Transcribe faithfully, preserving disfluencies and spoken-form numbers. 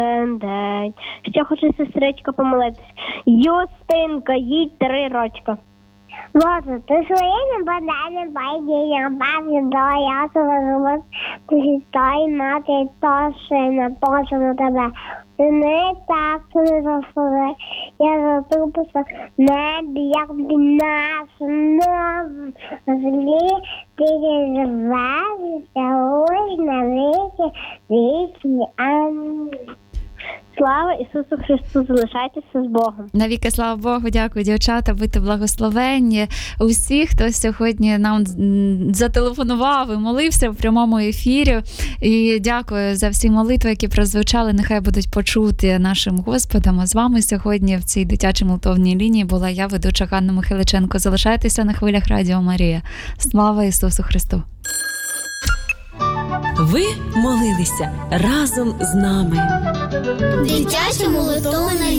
день. Ще хочу, сестричка, помолитись. Юстинка, їй три рочка. Боже, ти своїми бадами байдіння, бачиш, до я себе ти сістой, мати, то, що не почу на тебе. Ти не так, ти не заслужи. Я затупився в небі, як би наш нов злі, ти живеш, ось на віки, вічні. Амінь. Слава Ісусу Христу, залишайтеся з Богом. Навіки слава Богу, дякую, дівчата, будьте благословенні. Усі, хто сьогодні нам зателефонував і молився в прямому ефірі. І дякую за всі молитви, які прозвучали, нехай будуть почуті нашим Господом. А з вами сьогодні в цій дитячій молитовній лінії була я, ведуча Ганна Михайличенко. Залишайтеся на хвилях Радіо Марія. Слава Ісусу Христу! Ви молилися разом з нами. Дитяча молитовна